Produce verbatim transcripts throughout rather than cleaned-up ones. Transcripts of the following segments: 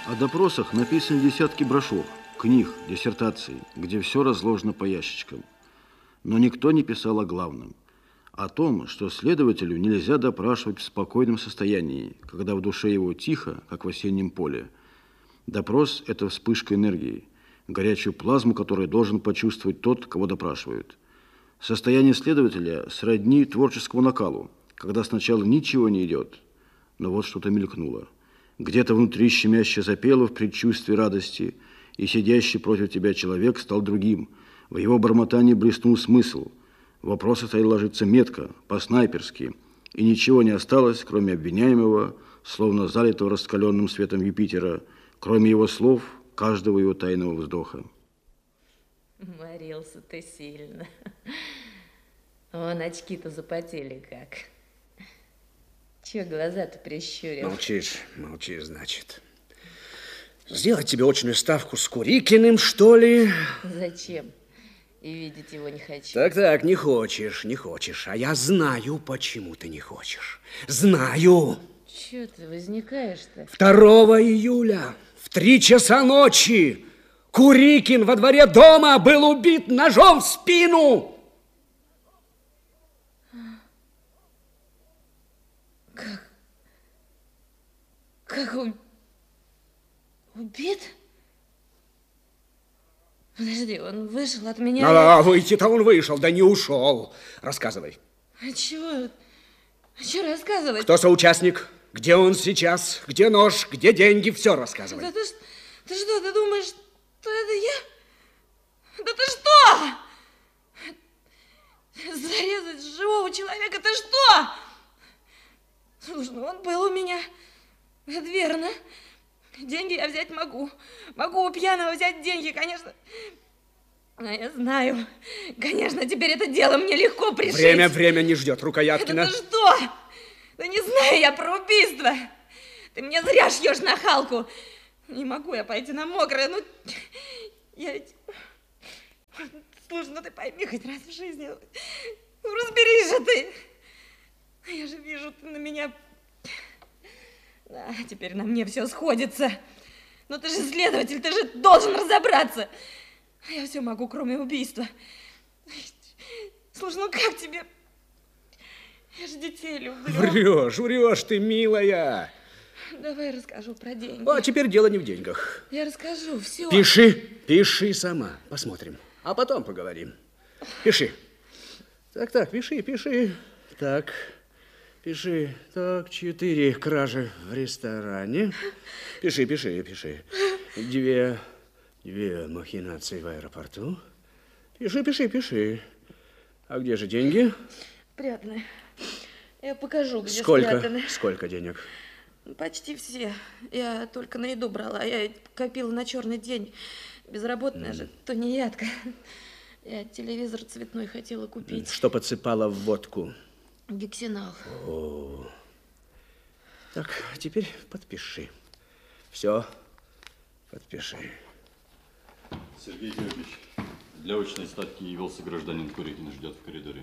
О допросах написаны десятки брошюр, книг, диссертаций, где все разложено по ящичкам. Но никто не писал о главном. О том, что следователю нельзя допрашивать в спокойном состоянии, когда в душе его тихо, как в осеннем поле. Допрос – это вспышка энергии, горячую плазму, которую должен почувствовать тот, кого допрашивают. Состояние следователя сродни творческому накалу, когда сначала ничего не идет, но вот что-то мелькнуло. Где-то внутри щемяще запело в предчувствии радости, и сидящий против тебя человек стал другим. В его бормотании блеснул смысл. Вопросы стали ложиться метко, по-снайперски, и ничего не осталось, кроме обвиняемого, словно залитого раскаленным светом Юпитера, кроме его слов, каждого его тайного вздоха. Морился ты сильно. Вон очки-то запотели как. Чего глаза-то прищурил? Молчишь, молчишь, значит. Сделать тебе очную ставку с Курикиным, что ли? Зачем? И видеть его не хочу. Так-так, не хочешь, не хочешь. А я знаю, почему ты не хочешь. Знаю. Чего ты возникаешь-то? второго июля в три часа ночи Курикин во дворе дома был убит ножом в спину. Как? Как он убит? Подожди, он вышел от меня... А, выйти-то он вышел, да не ушел. Рассказывай. А чего? А чего рассказывать? Кто соучастник? Где он сейчас? Где нож? Где деньги? Все рассказывай. Да ты, ты что, ты думаешь, что это я? Да ты что? Зарезать живого человека, ты что? Слушай, ну он был у меня. Это верно. Деньги я взять могу. Могу у пьяного взять деньги, конечно. А я знаю. Конечно, теперь это дело мне легко пришить. Время, время не ждет, Рукояткина. Это что? Да не знаю я про убийство. Ты мне зря шьешь нахалку. Не могу я пойти на мокрое. Ну, я ведь... Слушай, ну ты пойми хоть раз в жизни. Ну, разберись же ты. Я же вижу, ты на меня... Да, теперь на мне все сходится. Но ты же следователь, ты же должен разобраться. А я все могу, кроме убийства. Слушай, ну как тебе... Я же детей люблю. Врешь, врешь ты, милая. Давай расскажу про деньги. А теперь дело не в деньгах. Я расскажу все. Пиши, пиши сама, посмотрим. А потом поговорим. Пиши. Так, так, пиши, пиши. Так, пиши. Так, четыре кражи в ресторане. Пиши, пиши, пиши. Две, две махинации в аэропорту. Пиши, пиши, пиши. А где же деньги? Спрятаны. Я покажу, где Сколько? спрятаны. Сколько денег? Почти все. Я только на еду брала. Я копила на черный день. Безработная mm. же, тунеядка. Я телевизор цветной хотела купить. Что подсыпала в водку? Гексинал. О. Так, теперь подпиши. Все, подпиши. Сергей Георгиевич, для очной ставки явился гражданин Курикин, ждет в коридоре.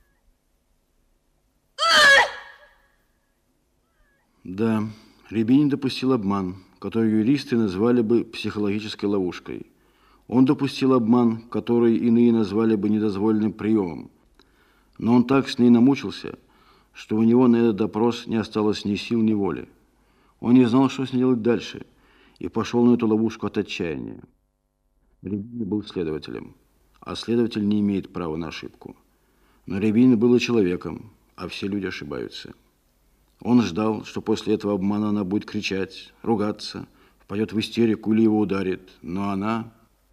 Да, Рябинин допустил обман, который юристы назвали бы психологической ловушкой. Он допустил обман, который иные назвали бы недозволенным приемом. Но он так с ней намучился, что у него на этот допрос не осталось ни сил, ни воли. Он не знал, что с ней делать дальше, и пошел на эту ловушку от отчаяния. Рябинин был следователем, а следователь не имеет права на ошибку. Но Рябинин был и человеком, а все люди ошибаются. Он ждал, что после этого обмана она будет кричать, ругаться, впадет в истерику или его ударит. Но она...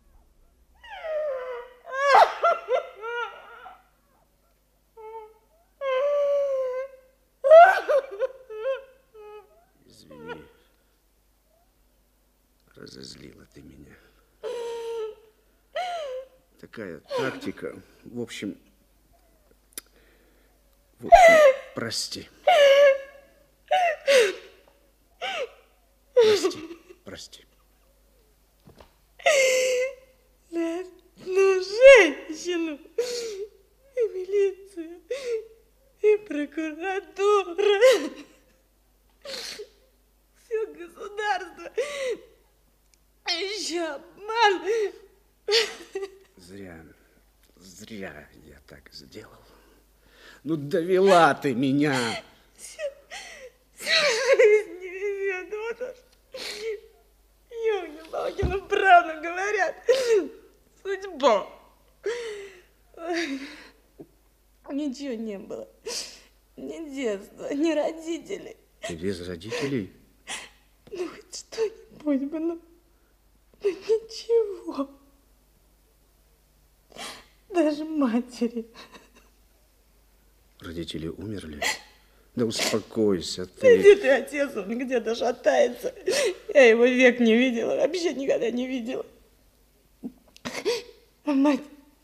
Извини, разозлила ты меня. Такая тактика. В общем, в общем, прости. Прости, прости. На, на женщину, и милицию, и прокуратура. Все государство зря я так сделал. Ну, довела ты меня. Всю жизнь не везет, вот уж. Ёлки-палки, ну правду говорят. Судьба. Ой. Ничего не было. Ни детства, ни родителей. Ты без родителей? Ну, хоть что-нибудь бы, ну, ну ничего. Даже матери. Родители умерли? Да успокойся Да ты. где ты, отец, он где-то шатается. Я его век не видела, вообще никогда не видела. А мать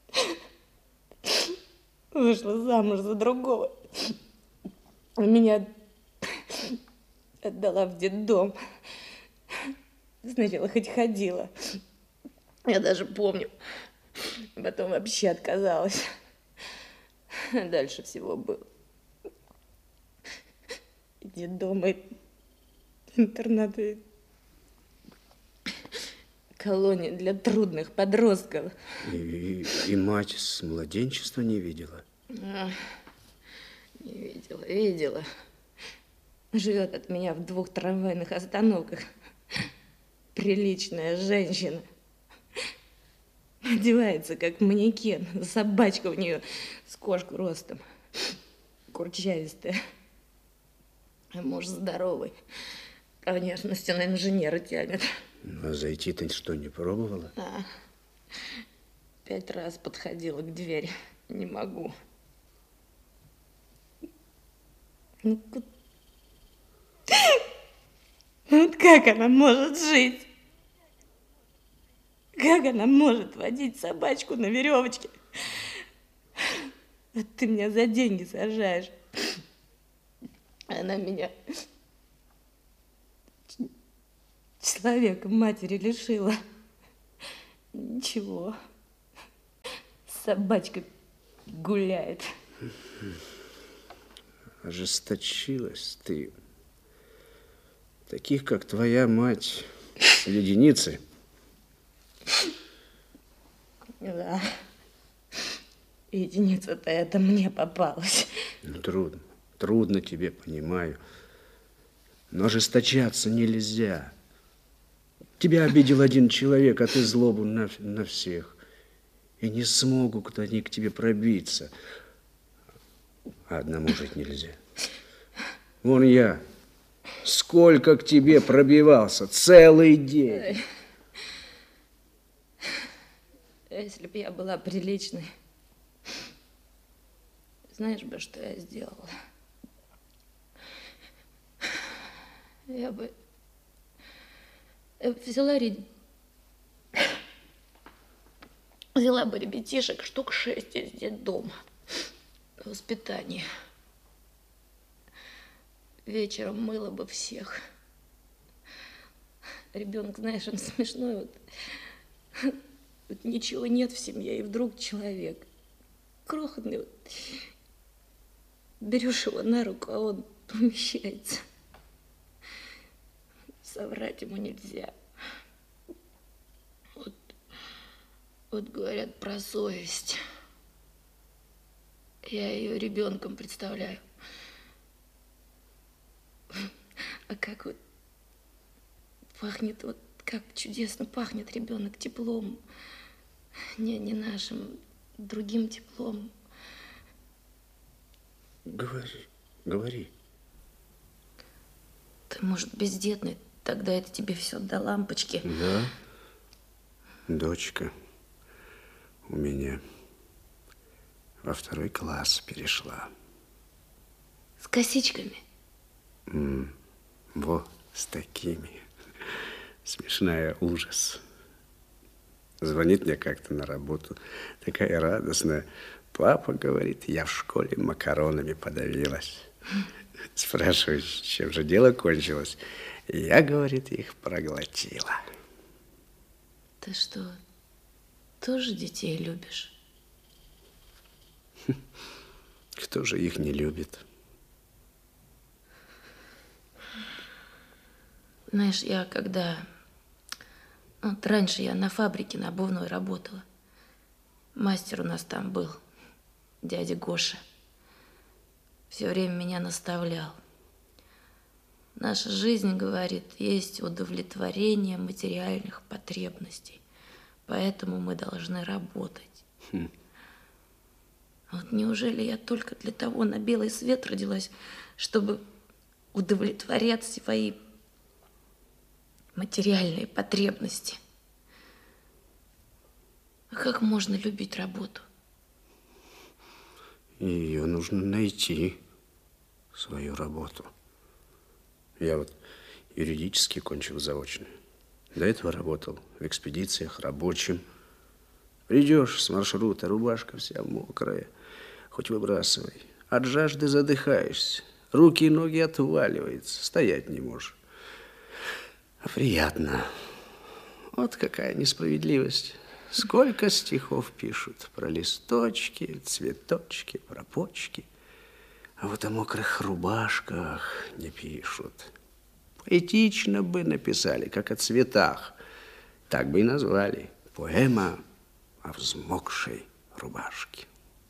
вышла замуж за другого. Меня отдала в детдом. Сначала хоть ходила. Я даже помню. Потом вообще отказалась. Дальше всего было. Детдом и интернат и колония для трудных подростков. И, и, и мать с младенчества не видела? А, не видела, видела. Живет от меня в двух трамвайных остановках. Приличная женщина. Одевается, как манекен. Собачка у нее с кошку ростом. Курчавистая. А муж здоровый. По внешности на инженера тянет. Ну, а зайти ты что, не пробовала? А, пять раз подходила к двери. Не могу. Ну, вот как она может жить? Как она может водить собачку на веревочке? Вот ты меня за деньги сажаешь. Она меня человека матери лишила. Ничего. Собачка гуляет. Ожесточилась ты. Таких, как твоя мать, единицы. Да. Единица-то это мне попалась. Ну, трудно. Трудно тебе, понимаю. Но ожесточаться нельзя. Тебя обидел один человек, а ты злобу на, на всех. И не смогут они к тебе пробиться. А одному жить нельзя. Вон я. Сколько к тебе пробивался. Целый день. Если бы я была приличной, знаешь бы, что я сделала? Я бы взяла, взяла бы ребятишек штук шесть из детдома на воспитание. Вечером мыла бы всех. Ребенок, знаешь, он смешной. Вот, вот ничего нет в семье, и вдруг человек крохотный. Вот, берешь его на руку, а он помещается. Соврать ему нельзя. Вот, вот говорят про совесть. Я ее ребенком представляю. А как вот пахнет, вот как чудесно пахнет ребенок теплом. Не, не нашим, другим теплом. Говори, говори. Ты, может, бездетный, тогда это тебе все до лампочки. Да, дочка у меня во второй класс перешла. С косичками? М, во, с такими. Смешная, ужас. Звонит мне как-то на работу, такая радостная. Папа говорит, я в школе макаронами подавилась. Спрашиваю, чем же дело кончилось. Я, говорит, их проглотила. Ты что, тоже детей любишь? Кто же их не любит? Знаешь, я когда... Вот раньше я на фабрике на обувной работала. Мастер у нас там был, дядя Гоша. Все время меня наставлял. Наша жизнь, говорит, есть удовлетворение материальных потребностей. Поэтому мы должны работать. Хм. Вот неужели я только для того на белый свет родилась, чтобы удовлетворять свои материальные потребности? А как можно любить работу? Ее нужно найти, свою работу. Я вот юридически кончил заочно. До этого работал в экспедициях рабочим. Придешь с маршрута, рубашка вся мокрая, хоть выбрасывай. От жажды задыхаешься, руки и ноги отваливаются, стоять не можешь. А приятно. Вот какая несправедливость. Сколько стихов пишут про листочки, цветочки, про почки. А вот о мокрых рубашках не пишут. Поэтично бы написали, как о цветах. Так бы и назвали. Поэма о взмокшей рубашке.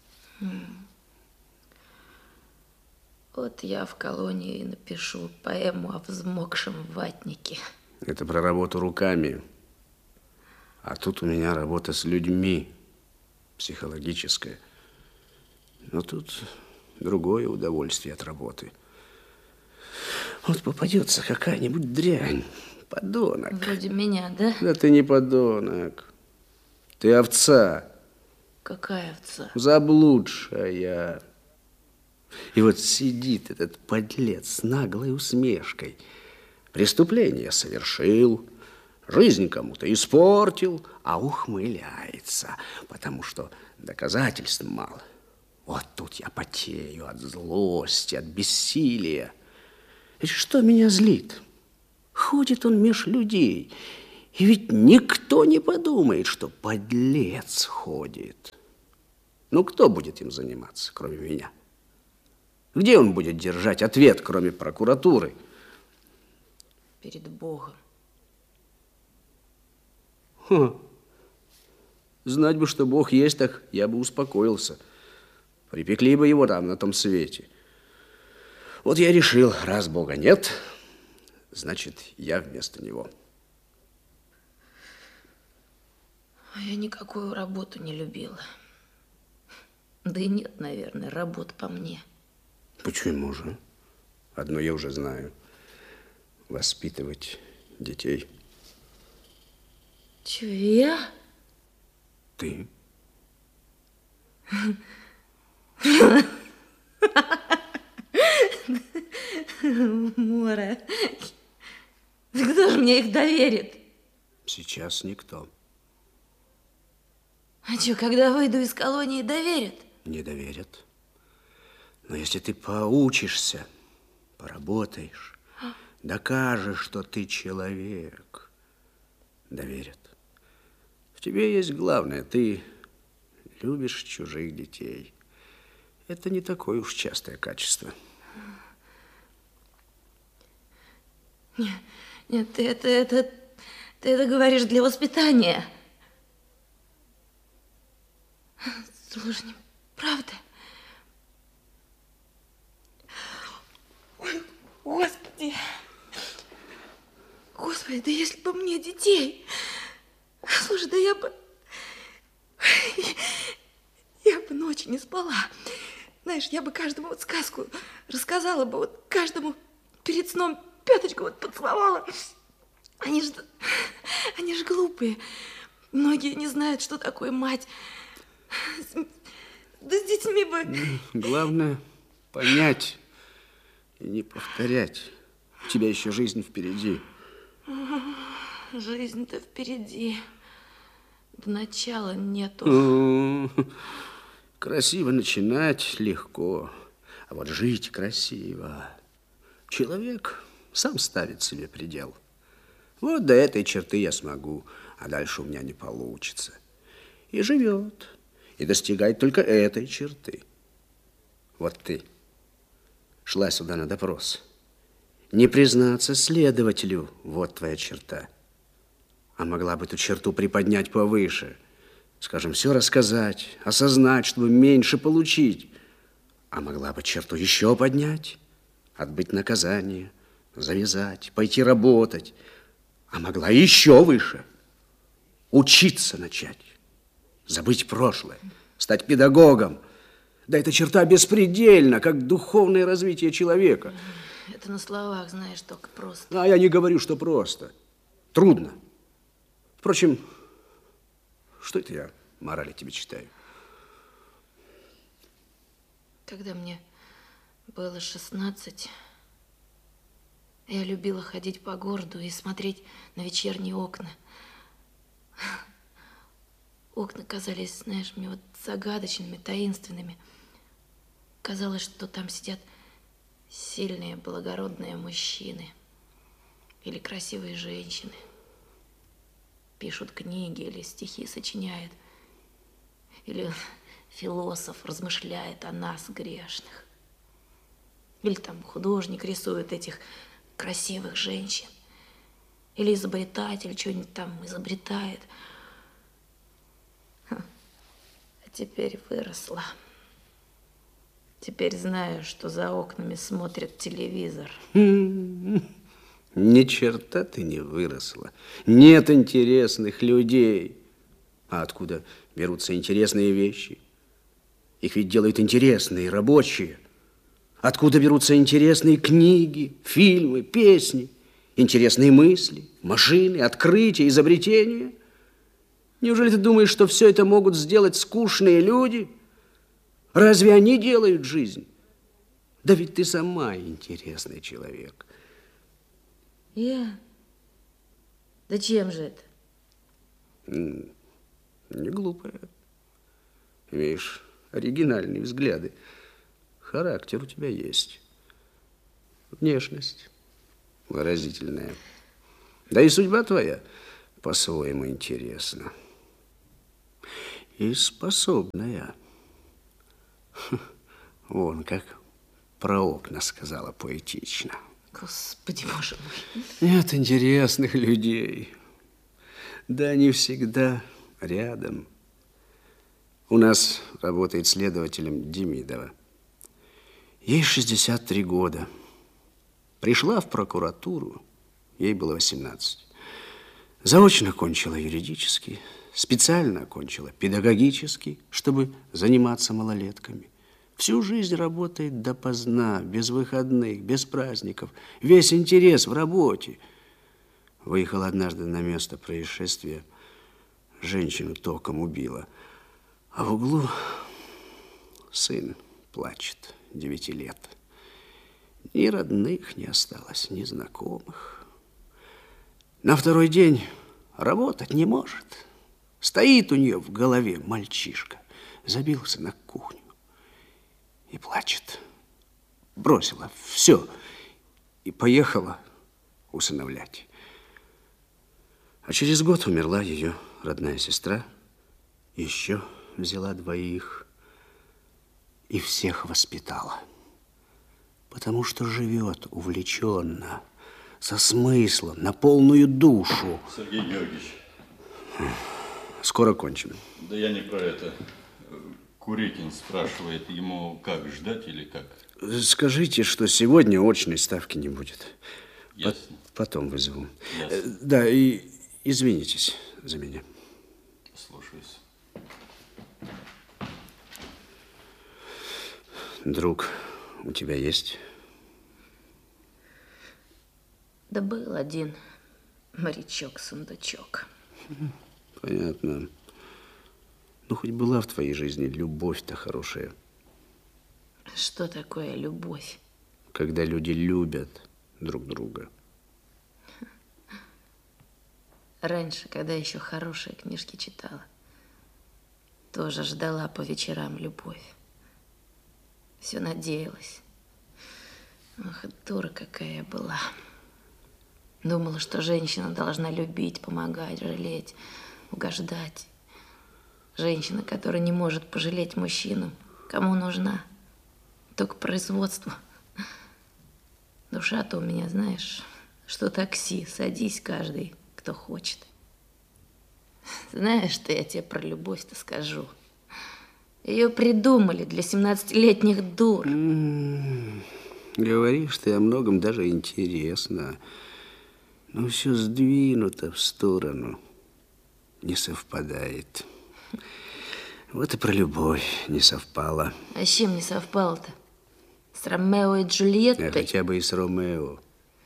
Вот я в колонии напишу поэму о взмокшем ватнике. Это про работу руками. А тут у меня работа с людьми, психологическая. Но тут другое удовольствие от работы. Вот попадется какая-нибудь дрянь, подонок. Вроде меня, да? Да ты не подонок. Ты овца. Какая овца? Заблудшая. И вот сидит этот подлец с наглой усмешкой. Преступление совершил, жизнь кому-то испортил, а ухмыляется, потому что доказательств мало. Вот тут я потею от злости, от бессилия. И что меня злит? Ходит он меж людей, и ведь никто не подумает, что подлец ходит. Ну, кто будет им заниматься, кроме меня? Где он будет держать ответ, кроме прокуратуры? Перед Богом. Ха. Знать бы, что Бог есть, так я бы успокоился. Припекли бы его там, на том свете. Вот я решил, раз Бога нет, значит, я вместо него. Я никакую работу не любила. Да и нет, наверное, работы по мне. Почему же? Одно я уже знаю. Воспитывать детей. Чё, я? Ты? Мора, кто же мне их доверит? Сейчас никто. А что, когда выйду из колонии, доверят? Не доверят. Но если ты поучишься, поработаешь, докажешь, что ты человек, доверят. В тебе есть главное, ты любишь чужих детей. Это не такое уж частое качество. Нет, нет, ты это, это, ты это говоришь для воспитания. Слушай, правда? Ой, Господи! Господи, да если бы мне детей... Слушай, да я бы... Я бы ночи не спала. Знаешь, я бы каждому вот сказку рассказала бы, вот каждому перед сном пяточку вот поцеловала. Они же... Они же глупые. Многие не знают, что такое мать. Да с детьми бы... Главное понять и не повторять. У тебя еще жизнь впереди. Жизнь-то впереди. Начала нету. Красиво начинать легко, а вот жить красиво. Человек сам ставит себе предел. Вот до этой черты я смогу, а дальше у меня не получится. И живет, и достигает только этой черты. Вот ты шла сюда на допрос. Не признаться следователю, вот твоя черта. А могла бы эту черту приподнять повыше. скажем, все рассказать, осознать, чтобы меньше получить. А могла бы черту еще поднять, отбыть наказание, завязать, пойти работать. А могла еще выше, учиться начать, забыть прошлое, стать педагогом. Да эта черта беспредельна, как духовное развитие человека. Это на словах, знаешь, только просто. А я не говорю, что просто. Трудно. Впрочем, что это я морали тебе читаю? Когда мне было шестнадцать, я любила ходить по городу и смотреть на вечерние окна. Окна казались, знаешь, мне вот загадочными, таинственными. Казалось, что там сидят сильные, благородные мужчины или красивые женщины. Пишут книги или стихи сочиняют. Или философ размышляет о нас, грешных. Или там художник рисует этих красивых женщин. Или изобретатель что-нибудь там изобретает. А теперь выросла. Теперь знаю, что за окнами смотрят телевизор. Ни черта ты не выросла. Нет интересных людей. А откуда берутся интересные вещи? Их ведь делают интересные, рабочие. Откуда берутся интересные книги, фильмы, песни, интересные мысли, машины, открытия, изобретения? Неужели ты думаешь, что все это могут сделать скучные люди? Разве они делают жизнь? Да ведь ты сама интересный человек. Я? Да чем же это? Не глупая. Видишь, оригинальные взгляды. Характер у тебя есть. Внешность выразительная. Да и судьба твоя по-своему интересна. И способная. Вон как про окна сказала поэтично. Господи, боже мой. Нет интересных людей. Да они всегда рядом. У нас работает следователем Демидова. Ей шестьдесят три года. Пришла в прокуратуру, ей было восемнадцать. Заочно кончила юридический, специально окончила педагогический, чтобы заниматься малолетками. Всю жизнь работает допоздна, без выходных, без праздников. Весь интерес в работе. Выехала однажды на место происшествия. Женщину током убила. А в углу сын плачет, девяти лет. Ни родных не осталось, ни знакомых. На второй день работать не может. Стоит у нее в голове мальчишка. Забился на кухню и плачет. Бросила все и поехала усыновлять. А через год умерла ее родная сестра. Еще взяла двоих и всех воспитала. Потому что живет увлеченно, со смыслом, на полную душу. Сергей Георгиевич. Скоро кончим. Да я не про это. Курикин спрашивает, ему как, ждать или как? Скажите, что сегодня очной ставки не будет. Ясно. Потом вызову. Ясно. Да, и извинитесь за меня. Слушаюсь. Друг у тебя есть? Да был один морячок-сундучок. Понятно. Ну, хоть была в твоей жизни любовь-то хорошая. Что такое любовь? Когда люди любят друг друга. Раньше, когда еще хорошие книжки читала, тоже ждала по вечерам любовь. Все надеялась. Ах, дура какая я была. Думала, что женщина должна любить, помогать, жалеть, угождать. Женщина, которая не может пожалеть мужчину, кому нужна? Только производство. Душа-то у меня, знаешь, что такси. Садись каждый, кто хочет. Знаешь, что я тебе про любовь-то скажу? Ее придумали для семнадцатилетних дур. М-м, говоришь ты о многом, даже интересно. Но все сдвинуто в сторону. Не совпадает. Вот и про любовь не совпало. А с чем не совпало-то? С Ромео и Джульеттой? А хотя бы и с Ромео.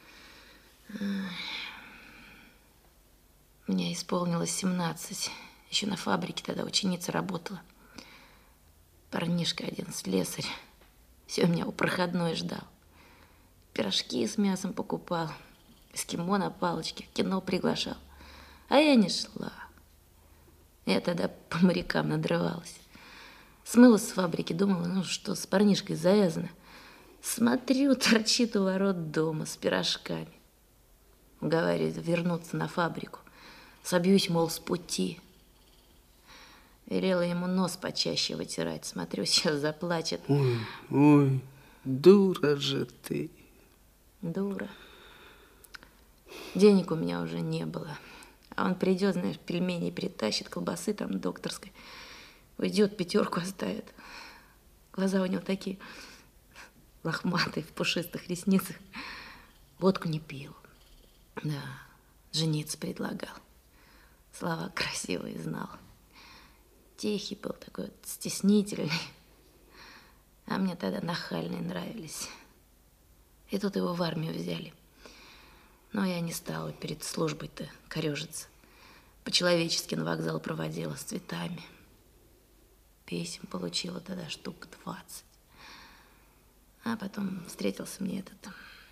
Мне исполнилось семнадцать. Еще на фабрике тогда ученица работала. Парнишка один, слесарь. Все меня у проходной ждал. Пирожки с мясом покупал. Эскимо на палочке. В кино приглашал. А я не шла. Я тогда по морякам надрывалась. Смылась с фабрики, думала, ну что, с парнишкой завязано. Смотрю, торчит у ворот дома с пирожками. Говорит, вернуться на фабрику. Собьюсь, мол, с пути. Велела ему нос почаще вытирать. Смотрю, сейчас заплачет. Ой, ой, дура же ты. Дура. Денег у меня уже не было. А он придет, знаешь, пельмени притащит, колбасы там докторской. Уйдет, пятерку оставит. Глаза у него такие лохматые, в пушистых ресницах. Водку не пил. Да, жениться предлагал. Слова красивые знал. Тихий был такой вот, стеснительный. А мне тогда нахальные нравились. И тут его в армию взяли. Но я не стала перед службой-то корежиться. По-человечески на вокзал проводила с цветами. Писем получила тогда штук двадцать. А потом встретился мне этот...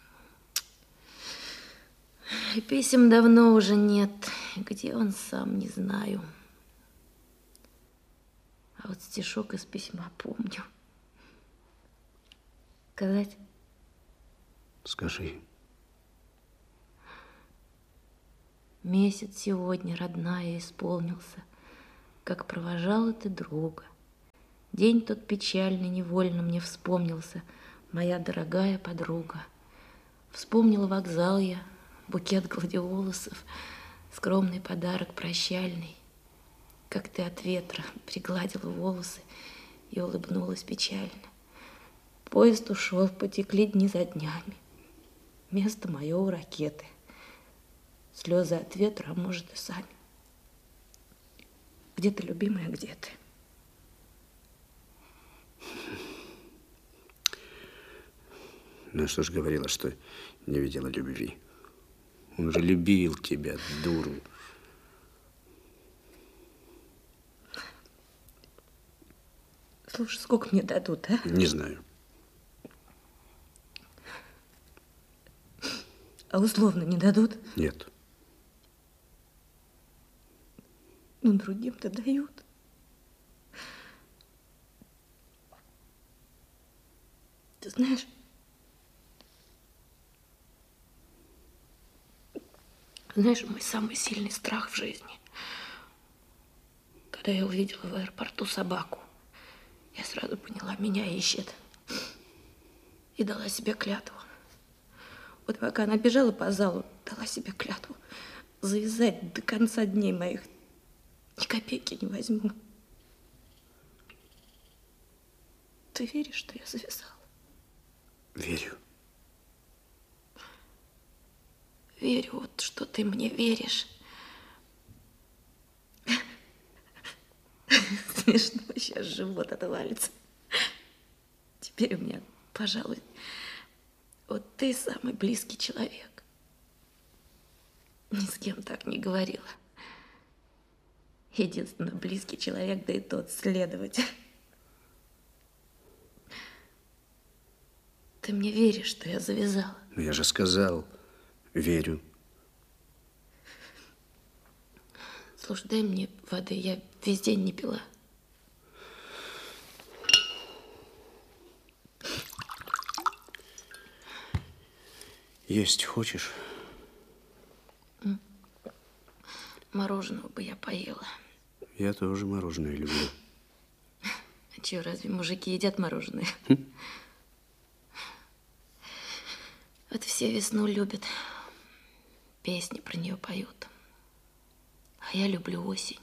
И писем давно уже нет. Где он сам, не знаю. А вот стишок из письма помню. Сказать? Скажи. Месяц сегодня, родная, исполнился, как провожала ты друга. День тот печальный невольно мне вспомнился, моя дорогая подруга. Вспомнила вокзал я, букет гладиолусов, скромный подарок прощальный. Как ты от ветра пригладила волосы и улыбнулась печально. Поезд ушел, потекли дни за днями. Место мое у ракеты. Слезы от ветра, а может и сами. Где ты, любимая, где ты? Ну, что ж говорила, что не видела любви. Он же любил тебя, дуру. Слушай, сколько мне дадут, а? Не знаю. А условно не дадут? Нет. Ну, другим-то дают. Ты знаешь, знаешь, мой самый сильный страх в жизни, когда я увидела в аэропорту собаку, я сразу поняла, меня ищет. И дала себе клятву. Вот пока она бежала по залу, дала себе клятву завязать до конца дней моих. Ни копейки не возьму. Ты веришь, что я завязала? Верю. Верю, вот что ты мне веришь. Смешно, сейчас живот отвалится. Теперь у меня, пожалуй, вот ты самый близкий человек. Ни с кем так не говорила. Единственный близкий человек, да и тот следователь. Ты мне веришь, что я завязала? Ну, я же сказал, верю. Слушай, дай мне воды, я весь день не пила. Есть хочешь? Мороженого бы я поела. Я тоже мороженое люблю. А что, разве мужики едят мороженое? Хм? Вот все весну любят. Песни про нее поют. А я люблю осень.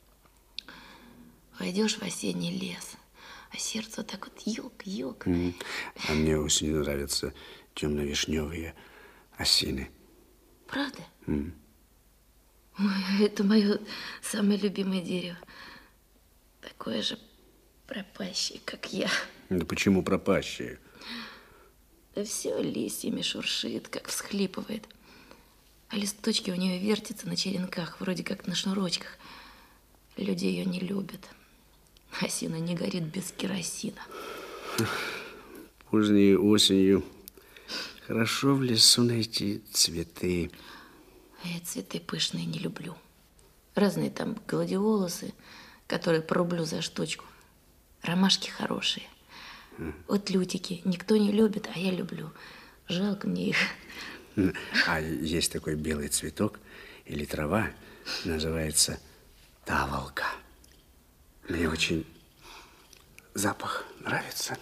Войдешь в осенний лес, а сердце так вот ёк-ёк. Mm. А мне осенью нравятся темно-вишневые осины. Правда? Mm. Ой, это мое самое любимое дерево. Такое же пропащее, как я. Да почему пропащее? Да все листьями шуршит, как всхлипывает. А листочки у нее вертятся на черенках, вроде как на шнурочках. Люди ее не любят. Осина не горит без керосина. Поздней осенью хорошо в лесу найти цветы. А я цветы пышные не люблю. Разные там гладиолусы, которые по рублю за штучку. Ромашки хорошие. Вот лютики никто не любит, а я люблю. Жалко мне их. А есть такой белый цветок или трава, называется таволга. Мне очень запах нравится.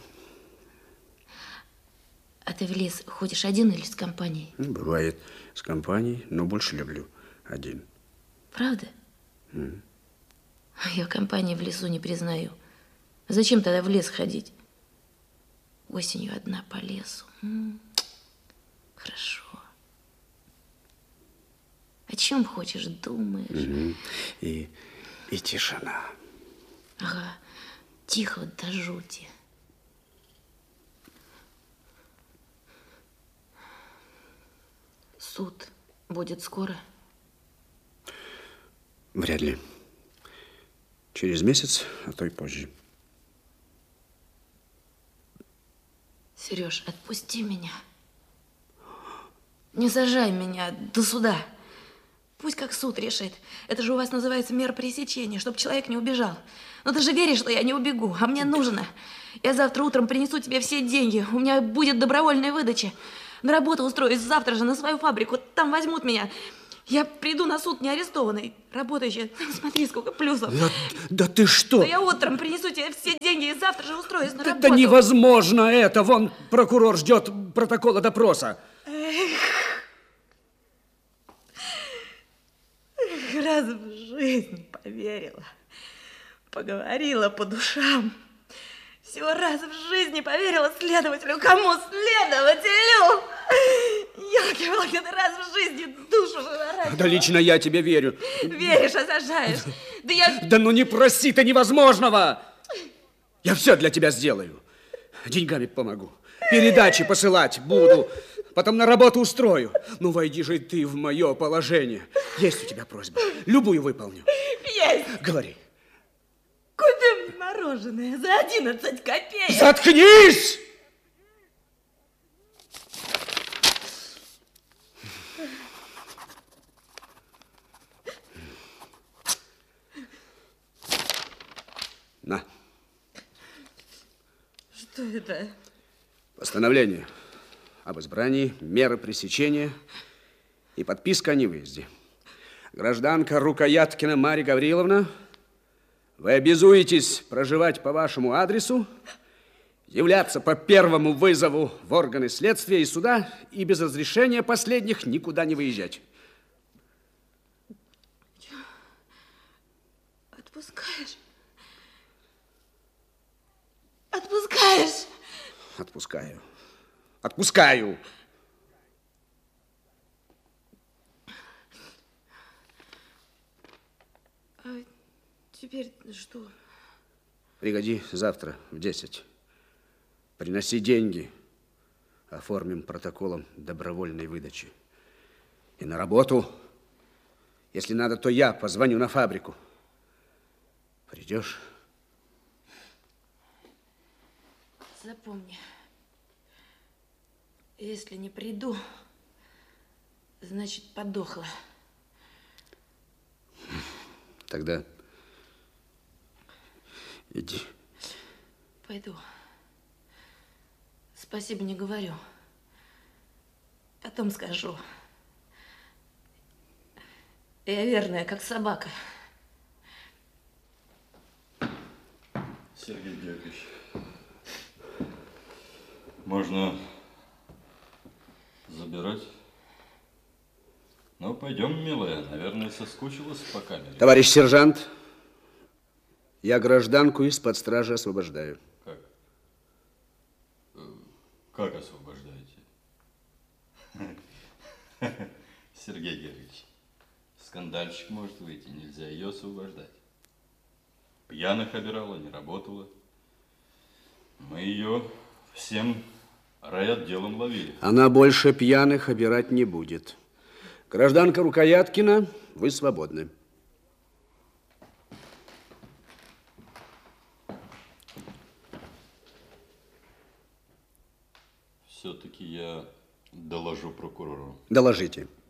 А ты в лес ходишь один или с компанией? Бывает с компанией, но больше люблю один. Правда? Mm. Я компании в лесу не признаю. Зачем тогда в лес ходить? Осенью одна по лесу. М-м, хорошо. О чем хочешь, думаешь? Mm-hmm. И, и тишина. Ага, тихо вот до жути. Суд будет скоро? Вряд ли. Через месяц, а то и позже. Сереж, отпусти меня. Не сажай меня до суда. Пусть как суд решит. Это же у вас называется мера пресечения, чтобы человек не убежал. Но ты же веришь, что я не убегу, а мне нужно. Я завтра утром принесу тебе все деньги. У меня будет добровольная выдача. На работу устроюсь завтра же на свою фабрику. Там возьмут меня. Я приду на суд не арестованный, работающий. Смотри, сколько плюсов. Да, да ты что? Да я утром принесу тебе все деньги и завтра же устроюсь на да, работу. да невозможно это. Вон прокурор ждет протокола допроса. Эх. Эх, раз в жизнь поверила, поговорила по душам. Всего раз в жизни поверила следователю. Кому следователю? Ёлки-палки, ты раз в жизни душу выворачивала. Да лично я тебе верю. Веришь, осажаешь. Да я... Да ну не проси ты невозможного. Я все для тебя сделаю. Деньгами помогу. Передачи посылать буду. Потом на работу устрою. Ну, войди же ты в мое положение. Есть у тебя просьба. Любую выполню. Есть. Говори. Купим мороженое за одиннадцать копеек. Заткнись! На. Что это? Постановление об избрании меры пресечения и подписка о невыезде. Гражданка Рукояткина Марья Гавриловна, вы обязуетесь проживать по вашему адресу, являться по первому вызову в органы следствия и суда и без разрешения последних никуда не выезжать. Отпускаешь? Отпускаешь? Отпускаю. Отпускаю. А теперь что? Приходи завтра в десять. Приноси деньги. Оформим протоколом добровольной выдачи. И на работу. Если надо, то я позвоню на фабрику. Придешь? Запомни, если не приду, значит, подохла. Тогда иди. Пойду. Спасибо не говорю. Потом скажу. Я верная, как собака. Сергей Георгиевич, можно забирать? Ну, пойдем, милая. Наверное, соскучилась по камере. Товарищ сержант, я гражданку из-под стражи освобождаю. Как? Как освобождаете? Сергей Георгиевич, скандальщик может выйти, нельзя ее освобождать. Пьяных обирала, не работала. Мы ее всем райотделом ловили. Она больше пьяных обирать не будет. Гражданка Рукояткина, вы свободны. Все-таки я доложу прокурору. Доложите.